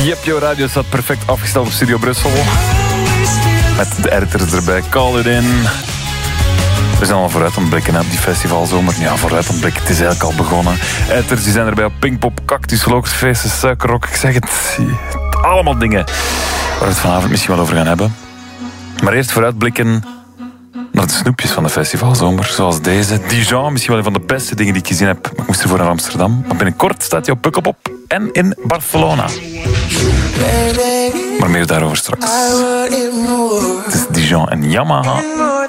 Yep, jouw radio staat perfect afgesteld op Studio Brussel. Met de editors erbij, call it in. We zijn al vooruit aan het blikken op die festivalzomer. Ja, vooruit aan het blikken, het is eigenlijk al begonnen. Editors die zijn erbij op Pinkpop, Cactus, Loopsfeesten, Suikerrok. Ik zeg het, allemaal dingen waar we het vanavond misschien wel over gaan hebben. Maar eerst vooruitblikken naar de snoepjes van de festivalzomer. Zoals deze, Dijon, misschien wel een van de beste dingen die ik gezien heb. Maar ik moest ervoor naar Amsterdam. Maar binnenkort staat hij op Pukkelpop en in Barcelona. Maar meer daarover straks. Het is Dijon en Yamaha.